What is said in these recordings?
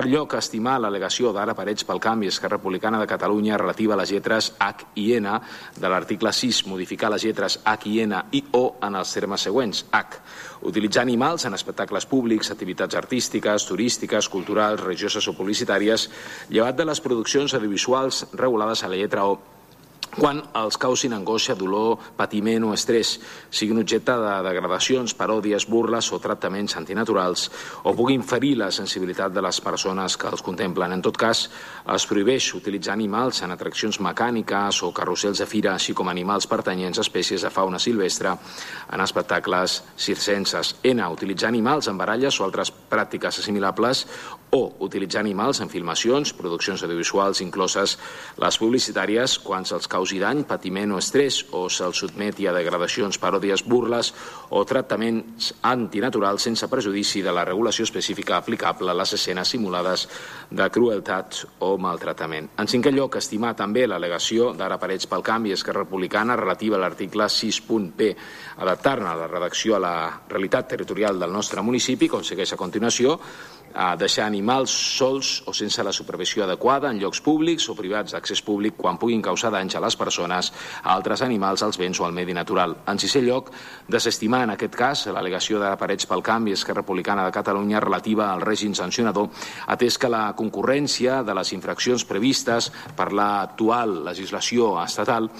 lloc, estimar l'al·legació d'Ara Parets pel Canvi, Esquerra Republicana de Catalunya, relativa a les lletres H i N de l'article 6, modificar les lletres H i N i O en els termes següents. H. Utilitzar animals en espectacles públics, activitats artístiques, turístiques, culturals, religioses o publicitàries, llevat de les produccions audiovisuals regulades a la lletra O, quan els causin angoixa, dolor, patiment o estrès, siguin objecte de degradacions, paròdies, burles o tractaments antinaturals, o puguin ferir la sensibilitat de les persones que els contemplen. En tot cas, es prohibeix utilitzar animals en atraccions mecàniques o carrusels de fira, així com animals pertanyents a espècies de fauna silvestre en espectacles circenses. N. Utilitzar animals en baralles o altres pràctiques assimilables, o utilitzar animals en filmacions, produccions audiovisuals, incloses les publicitàries, quan se'ls causi dany, patiment o estrès, o se'ls sotmeti a degradacions, paròdies, burles o tractaments antinaturals sense prejudici de la regulació específica aplicable a les escenes simulades de crueltat o maltractament. En cinquè lloc, estimar també l'al·legació d'Ara Parets pel Canvi, Esquerra Republicana, relativa a l'article 6.p, adaptar-ne la redacció a la realitat territorial del nostre municipi, com segueix a continuació, a deixar animals sols o sense la supervisió adequada en llocs públics o privats d'accés públic quan puguin causar danys a les persones, a altres animals, als béns o al medi natural. En sisè lloc, desestimar en aquest cas l'al·legació de Parets pel Canvi, Esquerra Republicana de Catalunya, relativa al règim sancionador, atès que la concurrència de les infraccions previstes per l'actual legislació estatal,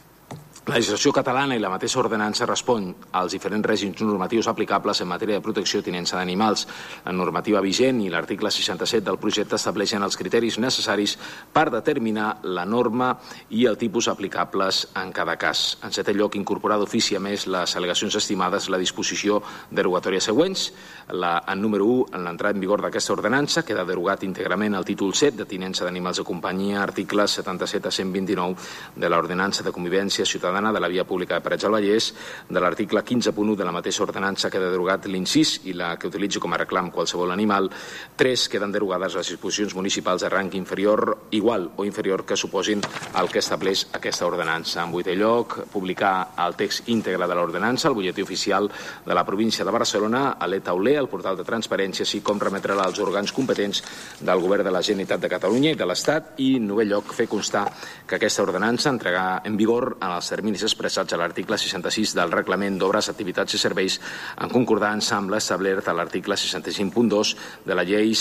la legislació catalana i la mateixa ordenança respon als diferents règims normatius aplicables en matèria de protecció i tinença d'animals. La normativa vigent i l'article 67 del projecte estableixen els criteris necessaris per determinar la norma i el tipus aplicables en cada cas. En setè lloc, incorporar d'ofici a més les al·legacions estimades la disposició derogatòria següents. En número 1, en l'entrada en vigor d'aquesta ordenança, queda derogat íntegrament el títol 7 de tinença d'animals de companyia, articles 77 a 129 de l'Ordenança de Convivència Ciutadana de la Via Pública de Parets del Vallès. De l'article 15.1 de la mateixa ordenança queda derogat l'incís i la que utilitzi com a reclam qualsevol animal. 3. Queden derogades les disposicions municipals de rang inferior, igual o inferior que suposin el que estableix aquesta ordenança. En vuitè lloc, publicar el text íntegre de l'ordenança al butlletí oficial de la província de Barcelona, a l'e-tauler, al portal de transparència, així com remetre-la als òrgans competents del Govern de la Generalitat de Catalunya i de l'Estat. I, en novè lloc, fer constar que aquesta ordenança entregarà en vigor en els terminis expressats a l'article 66 del Reglament d'Obres, Activitats i Serveis, en concordança amb l'establert a l'article 65.2 de la Llei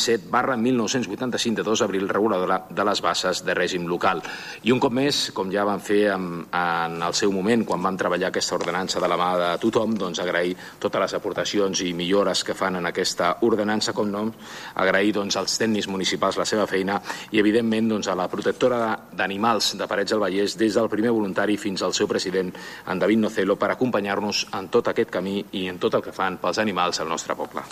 7/1985 de 2 d'abril reguladora de les bases de règim local. I un cop més, com ja vam fer en el seu moment, quan vam treballar aquesta ordenança de la mà de tothom, doncs agrair totes les aportacions i millores que fan en aquesta ordenança, com no, agrair als tècnics municipals la seva feina i, evidentment, a la protectora d'animals de Parets del Vallès, des del primer voluntari fins al seu president, en David Nocelo, per acompanyar-nos en tot aquest camí i en tot el que fan pels animals al nostre poble.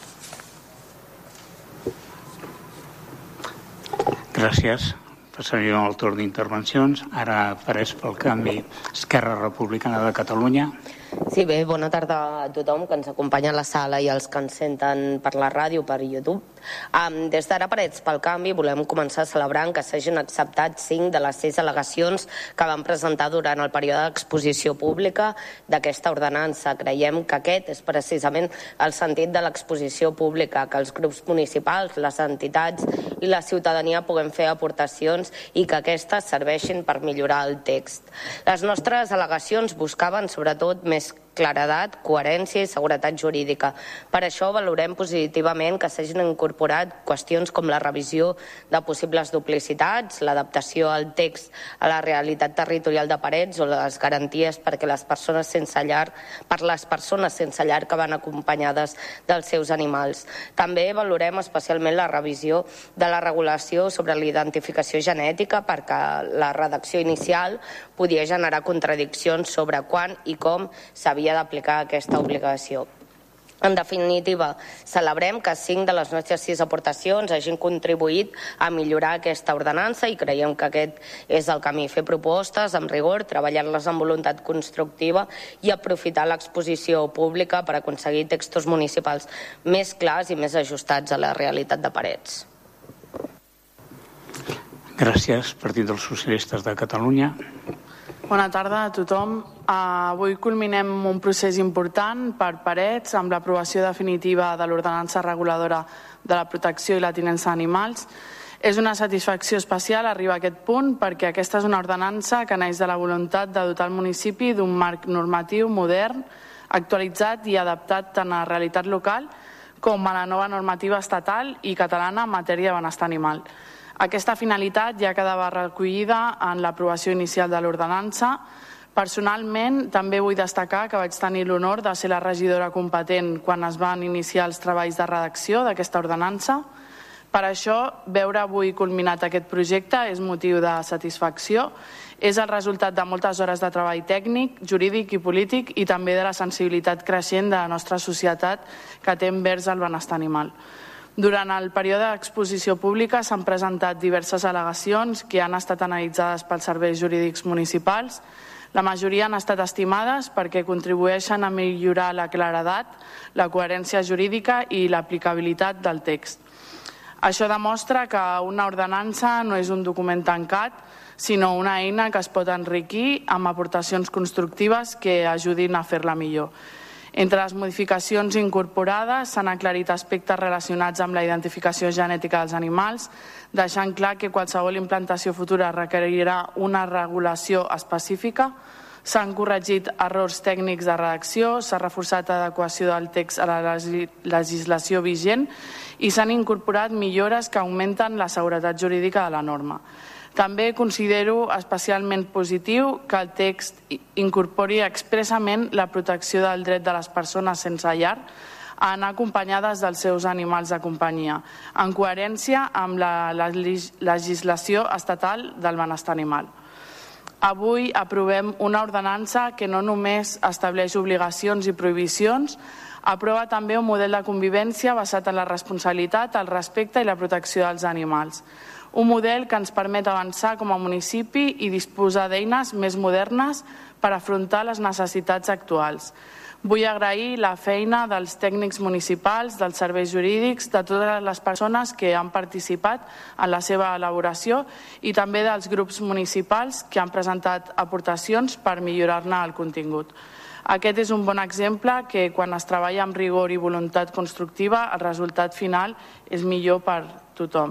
Gràcies. Passaríem al torn d'intervencions. Ara Parets pel Canvi, Esquerra Republicana de Catalunya. Sí, bé, bona tarda a tothom que ens acompanya a la sala i els que ens senten per la ràdio, per YouTube. Des d'Ara Parets pel Canvi volem començar celebrant que s'hagin acceptat 5 de les 6 al·legacions que vam presentar durant el període d'exposició pública d'aquesta ordenança. Creiem que aquest és precisament el sentit de l'exposició pública, que els grups municipals, les entitats i la ciutadania puguem fer aportacions i que aquestes serveixin per millorar el text. Les nostres al·legacions buscaven sobretot més claredat, coherència i seguretat jurídica. Per això valorem positivament que s'hagin incorporat qüestions com la revisió de possibles duplicitats, l'adaptació al text a la realitat territorial de Parets o les garanties perquè les persones sense llar, per les persones sense llar que van acompanyades dels seus animals. També valorem especialment la revisió de la regulació sobre la identificació genètica, perquè la redacció inicial podia generar contradiccions sobre quan i com s'havia d'aplicar aquesta obligació. En definitiva, celebrem que 5 de les nostres 6 aportacions hagin contribuït a millorar aquesta ordenança i creiem que aquest és el camí, fer propostes amb rigor, treballar-les amb voluntat constructiva i aprofitar l'exposició pública per aconseguir textos municipals més clars i més ajustats a la realitat de Parets. Gràcies, Partit dels Socialistes de Catalunya. Bona tarda a tothom. Avui culminem un procés important per Parets amb l'aprovació definitiva de l'ordenança reguladora de la protecció i la tinença d'animals. És una satisfacció especial arribar a aquest punt perquè aquesta és una ordenança que neix de la voluntat de dotar el municipi d'un marc normatiu modern, actualitzat i adaptat tant a la realitat local com a la nova normativa estatal i catalana en matèria de benestar animal. Aquesta finalitat ja quedava recollida en l'aprovació inicial de l'ordenança. Personalment, també vull destacar que vaig tenir l'honor de ser la regidora competent quan es van iniciar els treballs de redacció d'aquesta ordenança. Per això, veure avui culminat aquest projecte és motiu de satisfacció. És el resultat de moltes hores de treball tècnic, jurídic i polític i també de la sensibilitat creixent de la nostra societat que té envers el benestar animal. Durant el període d'exposició pública s'han presentat diverses al·legacions que han estat analitzades pels serveis jurídics municipals. La majoria han estat estimades perquè contribueixen a millorar la claredat, la coherència jurídica i l'aplicabilitat del text. Això demostra que una ordenança no és un document tancat, sinó una eina que es pot enriquir amb aportacions constructives que ajudin a fer-la millor. Entre les modificacions incorporades s'han aclarit aspectes relacionats amb la identificació genètica dels animals, deixant clar que qualsevol implantació futura requerirà una regulació específica. S'han corregit errors tècnics de redacció, s'ha reforçat l'adequació del text a la legislació vigent i s'han incorporat millores que augmenten la seguretat jurídica de la norma. També considero especialment positiu que el text incorpori expressament la protecció del dret de les persones sense llar a anar acompanyades dels seus animals de companyia, en coherència amb la legislació estatal del benestar animal. Avui aprovem una ordenança que no només estableix obligacions i prohibicions, aprova també un model de convivència basat en la responsabilitat, el respecte i la protecció dels animals. Un model que ens permet avançar com a municipi i disposar d'eines més modernes per afrontar les necessitats actuals. Vull agrair la feina dels tècnics municipals, dels serveis jurídics, de totes les persones que han participat en la seva elaboració i també dels grups municipals que han presentat aportacions per millorar-ne el contingut. Aquest és un bon exemple que quan es treballa amb rigor i voluntat constructiva el resultat final és millor per tothom.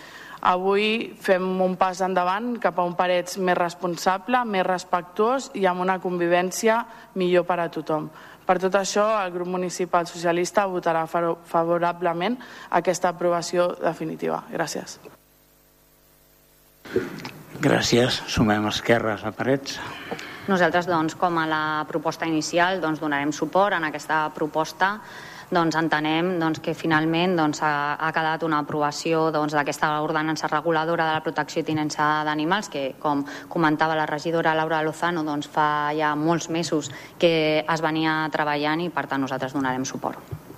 Avui fem un pas endavant cap a un Parets més responsable, més respectuós i amb una convivència millor per a tothom. Per tot això, el grup municipal socialista votarà favorablement aquesta aprovació definitiva. Gràcies. Gràcies. Sumem esquerres a Parets. Nosaltres, com a la proposta inicial, donarem suport en aquesta proposta. Entenem que finalment ha quedat una aprovació d'aquesta ordenança reguladora de la protecció i tinença d'animals que, com comentava la regidora Laura Lozano, fa ja molts mesos que es venia treballant i per tant nosaltres donarem suport.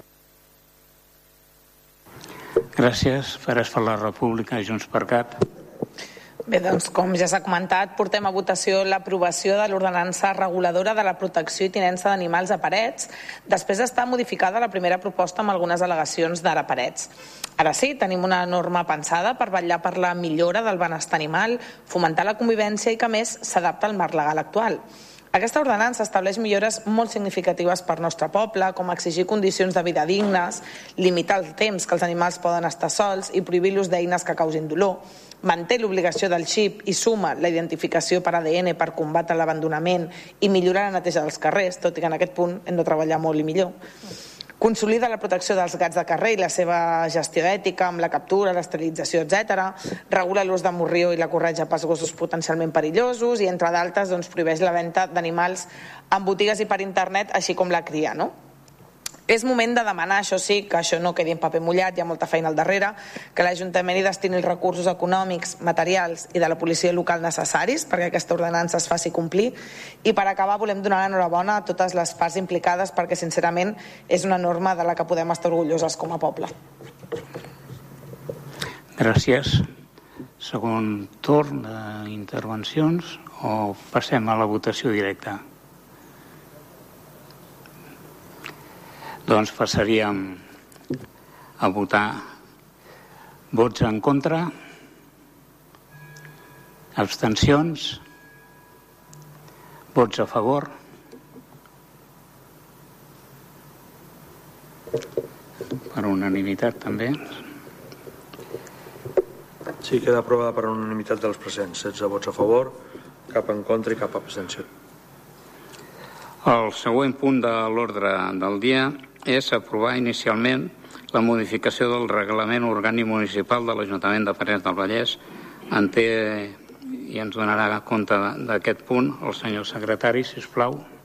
Gràcies. Faràs per la República, Junts per Cat. Bé, com ja s'ha comentat, portem a votació l'aprovació de l'ordenança reguladora de la protecció i tinença d'animals a Parets, després d'estar modificada la primera proposta amb algunes al·legacions d'ara Parets. Ara sí, tenim una norma pensada per vetllar per la millora del benestar animal, fomentar la convivència i que, a més, s'adapta al marc legal actual. Aquesta ordenança estableix millores molt significatives per al nostre poble, com exigir condicions de vida dignes, limitar el temps que els animals poden estar sols i prohibir l'ús d'eines que causin dolor, manté l'obligació del xip i suma la identificació per ADN per combatre l'abandonament i millorar la neteja dels carrers, tot i que en aquest punt hem de treballar molt i millor. Consolida la protecció dels gats de carrer i la seva gestió ètica amb la captura, l'esterilització, etc. Regula l'ús de morrió i la corretja pels gossos potencialment perillosos i, entre d'altres, prohibeix la venda d'animals en botigues i per internet, així com la cria, no? És moment de demanar, això sí, que això no quedi en paper mullat, hi ha molta feina al darrere, que l'Ajuntament hi destini els recursos econòmics, materials i de la policia local necessaris perquè aquesta ordenança es faci complir. I per acabar volem donar l'enhorabona a totes les parts implicades perquè sincerament és una norma de la que podem estar orgulloses com a poble. Gràcies. Segon torn d'intervencions o passem a la votació directa? Passaríem a votar vots en contra, abstencions, vots a favor. Per unanimitat també. Sí, queda aprovada per unanimitat dels presents. 16 vots a favor, cap en contra i cap abstenció. El següent punt de l'ordre del dia és aprovar inicialment la modificació del reglament orgànic municipal de l'Ajuntament de Parets del Vallès. En té i ens donarà compte d'aquest punt el senyor secretari, si us plau.